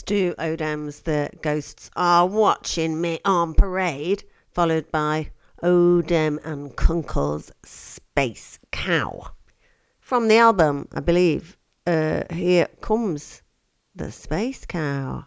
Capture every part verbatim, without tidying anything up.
Stu Odem's The Ghosts Are Watching Me on Parade, followed by Odem and Kunkel's Space Cow. From the album, I believe, uh, Here Comes the Space Cow.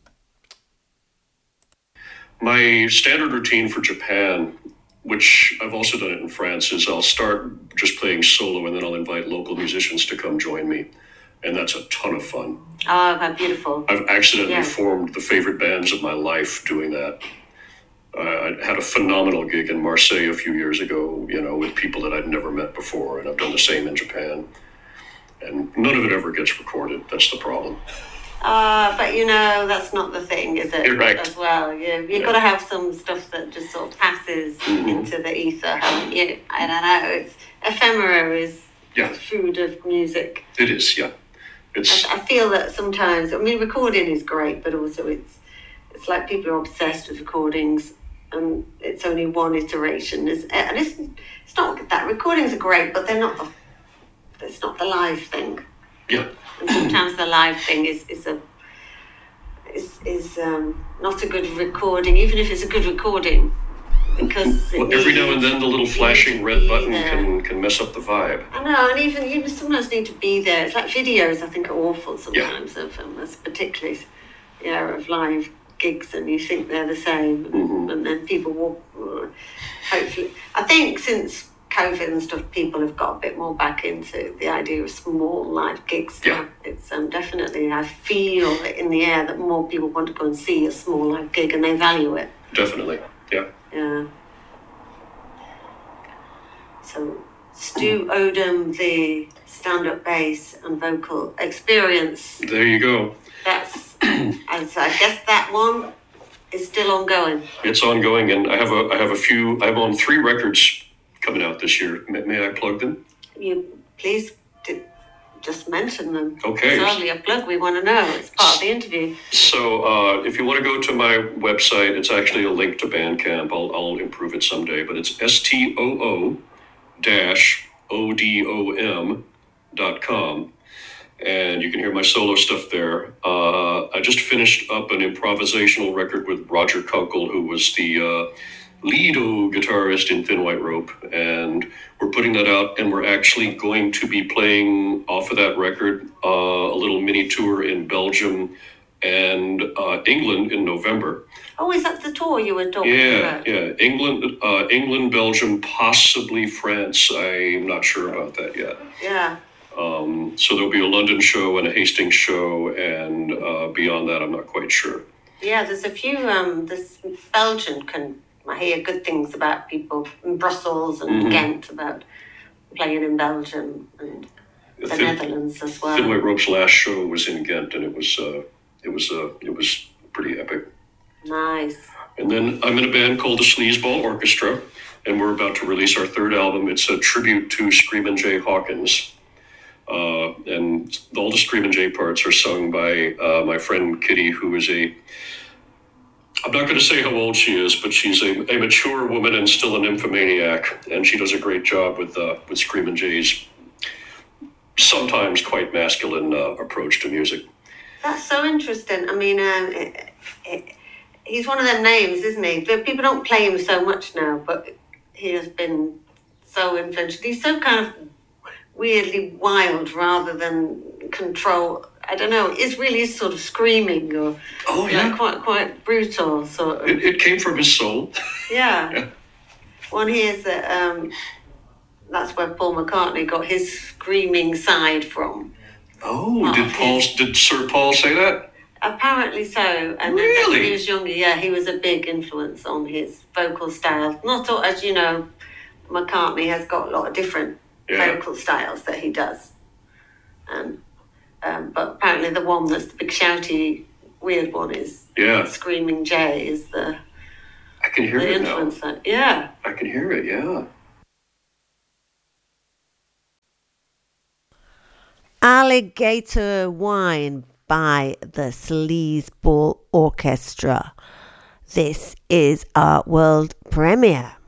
My standard routine for Japan, which I've also done it in France, is I'll start just playing solo and then I'll invite local musicians to come join me. And that's a ton of fun. Oh, how beautiful. I've accidentally yeah. formed the favorite bands of my life doing that. Uh, I had a phenomenal gig in Marseille a few years ago, you know, with people that I'd never met before, and I've done the same in Japan. And none of it ever gets recorded. That's the problem. Ah, uh, but you know, that's not the thing, is it? You're right. As well, you, you've yeah. got to have some stuff that just sort of passes mm-hmm. into the ether, haven't you? I don't know, it's ephemera is yeah. the food of music. It is, yeah. It's. I, I feel that sometimes, I mean, recording is great, but also it's it's like people are obsessed with recordings, and it's only one iteration. Is and it's it's not that recordings are great, but they're not the it's not the live thing. Yeah. And sometimes the live thing is, is a is is um, not a good recording, even if it's a good recording, because well, every now and then the little flashing red button can, can mess up the vibe. I know, and even you sometimes need to be there. It's like videos, I think, are awful sometimes yeah. of um, particularly you know, of live gigs, and you think they're the same, mm-hmm. and then people walk. Hopefully, I think since COVID and stuff, people have got a bit more back into the idea of small live gigs now. Yeah. It's um, definitely, I feel it in the air that more people want to go and see a small live gig, and they value it. Definitely, yeah. Yeah. So, Stu Odem, the stand-up bass and vocal experience. There you go. That's, as I guess that one is still ongoing. It's ongoing, and I have a I have a few. I'm on three records coming out this year. May, may I plug them? You please d- just mention them. Okay. It's hardly a plug. We want to know. It's part of the interview. So uh, if you want to go to my website, it's actually a link to Bandcamp. I'll, I'll improve it someday, but it's S T O O dash O D O M dot com. And you can hear my solo stuff there. Uh, I just finished up an improvisational record with Roger Kunkel, who was the uh, lead-o guitarist in Thin White Rope, and we're putting that out, and we're actually going to be playing off of that record uh, a little mini tour in Belgium and uh, England in November. Oh, is that the tour you were talking yeah, about? Yeah, yeah. England, uh, England, Belgium, possibly France. I'm not sure about that yet. Yeah. Um, so there'll be a London show and a Hastings show, and uh, beyond that, I'm not quite sure. Yeah, there's a few. Um, this Belgian can. I hear good things about people in Brussels and mm-hmm. Ghent about playing in Belgium and the Thin, Netherlands as well. Thin White Rope's last show was in Ghent, and it was uh, it was uh, it was pretty epic. Nice. And then I'm in a band called the Sleazeball Orchestra, and we're about to release our third album. It's a tribute to Screamin' Jay Hawkins. Uh, and all the Screamin' Jay parts are sung by uh, my friend Kitty, who is a, I'm not going to say how old she is, but she's a, a mature woman and still a nymphomaniac, and she does a great job with uh, with Screamin' Jay's sometimes quite masculine uh, approach to music. That's so interesting. I mean, um, it, it, he's one of them names, isn't he? People don't play him so much now, but he has been so influential. He's so kind of weirdly wild rather than control. I don't know. It's really sort of screaming or oh yeah, like quite quite brutal sort of. It, it came from his soul. Yeah. yeah. One hears that um, that's where Paul McCartney got his screaming side from. Oh, did Paul? His, did Sir Paul say that? Apparently so. And really? When he was younger, yeah, he was a big influence on his vocal style. Not all, as you know, McCartney has got a lot of different yeah. vocal styles that he does. Um, um, but apparently the one that's the big shouty, weird one is yeah. Screaming Jay is the I can hear the it influence now. That, yeah. I can hear it, yeah. Alligator Wine by the Sleazeball Orchestra. This is our world premiere.